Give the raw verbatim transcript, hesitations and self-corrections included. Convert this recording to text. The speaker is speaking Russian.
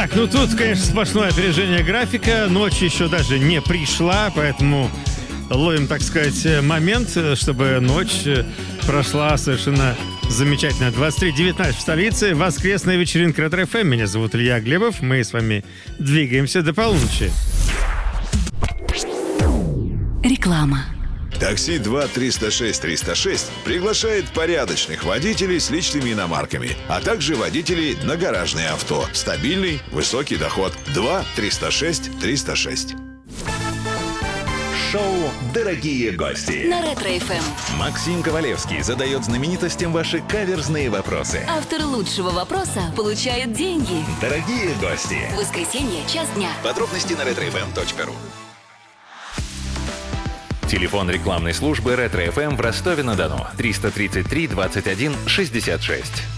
Так, ну тут, конечно, сплошное опережение графика. Ночь еще даже не пришла, поэтому ловим, так сказать, момент, чтобы ночь прошла совершенно замечательно. двадцать три девятнадцать в столице. Воскресная вечеринка Ретро-эф эм. Меня зовут Илья Глебов. Мы с вами двигаемся до полуночи. Реклама. Такси два триста шесть триста шесть приглашает порядочных водителей с личными иномарками, а также водителей на гаражные авто. Стабильный, высокий доход. два триста шесть триста шесть. Шоу «Дорогие гости». На Ретро-эф эм. Максим Ковалевский задает знаменитостям ваши каверзные вопросы. Автор лучшего вопроса получает деньги. Дорогие гости. Воскресенье, час дня. Подробности на ретро эф эм точка ру. Телефон рекламной службы Ретро-эф эм в Ростове-на-Дону триста тридцать три двадцать один шестьдесят шесть.